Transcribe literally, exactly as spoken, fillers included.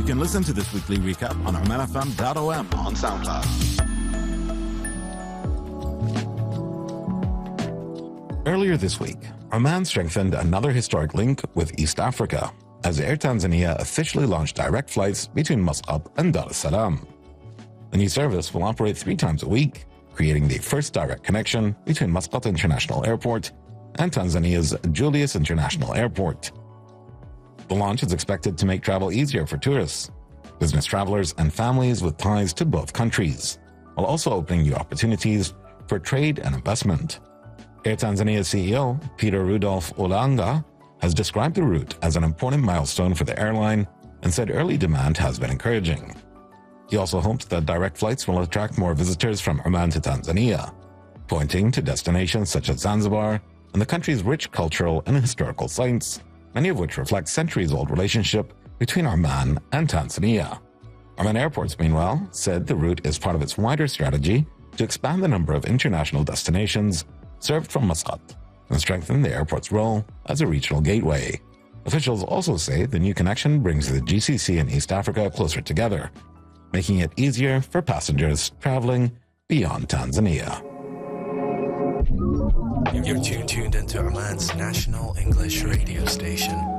can listen to this weekly recap on oman f m dot o m on SoundCloud. Earlier this week, Oman strengthened another historic link with East Africa as Air Tanzania officially launched direct flights between Muscat and Dar es Salaam. The new service will operate three times a week, creating the first direct connection between Muscat International Airport and Tanzania's Julius International Airport. The launch is expected to make travel easier for tourists, business travelers, and families with ties to both countries, while also opening new opportunities for trade and investment. Air Tanzania's C E O, Peter Rudolph Olanga, has described the route as an important milestone for the airline and said early demand has been encouraging. He also hopes that direct flights will attract more visitors from Oman to Tanzania, pointing to destinations such as Zanzibar and the country's rich cultural and historical sites, many of which reflect centuries-old relationship between Oman and Tanzania. Oman Airports, meanwhile, said the route is part of its wider strategy to expand the number of international destinations served from Muscat and strengthen the airport's role as a regional gateway. Officials also say the new connection brings the G C C and East Africa closer together, making it easier for passengers traveling beyond Tanzania. You're tuned into Oman's national English radio station.